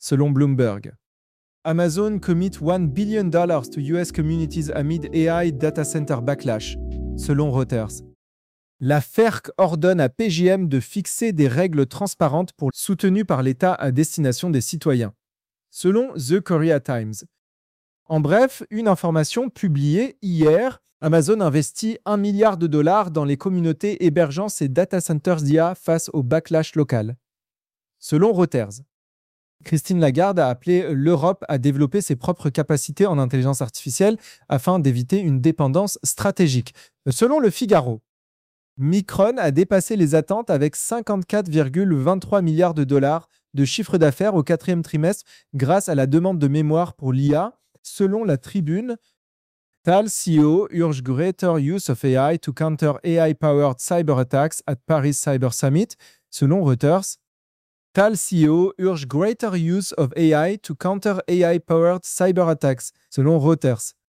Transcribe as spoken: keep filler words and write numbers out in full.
selon Bloomberg. Amazon commit one billion dollars to U S communities amid A I data center backlash, selon Reuters. La F E R C ordonne à P J M de fixer des règles transparentes pour soutenues par l'État à destination des citoyens, selon The Korea Times. En bref, une information publiée hier, Amazon investit un milliard de dollars dans les communautés hébergeant ses data centers d'I A face au backlash local, selon Reuters. Christine Lagarde a appelé l'Europe à développer ses propres capacités en intelligence artificielle afin d'éviter une dépendance stratégique. Selon Le Figaro, Micron a dépassé les attentes avec cinquante-quatre virgule vingt-trois milliards de dollars de chiffre d'affaires au quatrième trimestre grâce à la demande de mémoire pour l'I A. Selon la Tribune, Tal C E O urge greater use of A I to counter A I-powered cyber attacks at Paris Cyber Summit. Selon Reuters, Tal C E O urge greater use of A I to counter A I-powered cyber attacks. Selon Reuters.